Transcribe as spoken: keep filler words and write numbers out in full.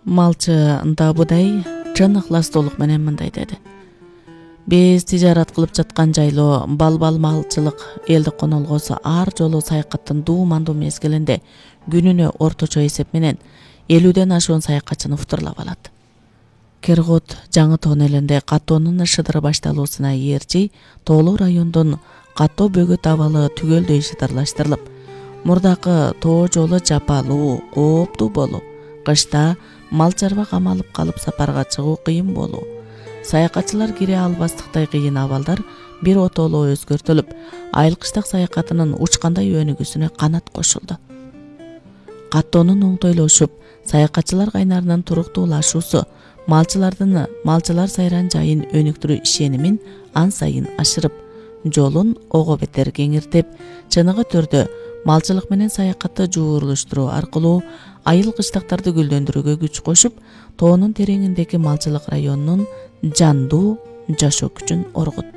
Малчы Дабудай чын ыкыластуулук менен мындай деди. Биз тижарат кылып жаткан жайлоо балбал малчылык элди конолгосу ар жолу саякаттын дуумандуу мезгилинде күнүнө орточо эсеп менен элүүдөн ашуун саякатчыны уктурлап алат. Кергут Жаңы Тоон элинде каттоонун шыдыры башталуусуна ээрчи тоолуу райондун каттоо бөгөт абалы түгөлдөй шыдырлаштырылып, мурдакы тоо жолу жапалуу, кооптуу болуу, кышта мал чарба камалып калып сапарга чыгуу кыйын болуу, саякатчылар кире албастыктай кыйын абалдар бир отолоо өзгөртүлүп, айыл кыштак саякатынын учкандай өнүгүүсүнө канат кошулду. Каттоонун оңтойлошуп, саякатчылар кайнарынын туруктуулашуусу малчылардын малчылар сайран жайын өнүктүрүү ишенимин ан сайын ашырып, жолун ого бетер кеңиртип, чыныгы түрдө малчылык менен саякатты жуурулуштуруу аркылуу айыл кыштактарды гүлдөндүрүүгө күч кошуп, тоонун тереңиндеги малчылык районунун жандуу жашоо күчүн оргутту.